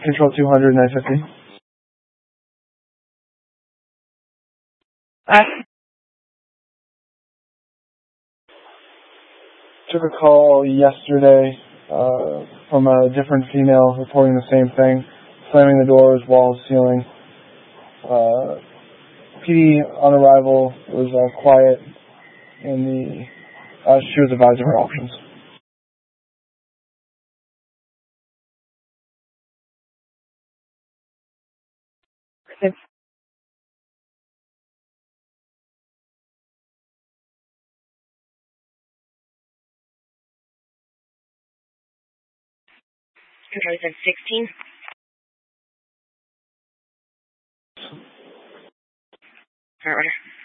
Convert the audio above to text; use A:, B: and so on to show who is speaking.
A: Control 200, 950. Took a call yesterday from a different female reporting the same thing, slamming the doors, walls, ceiling. PD on arrival was quiet, and she was advised of her options.
B: Okay. Control, you said 16? Alright, order.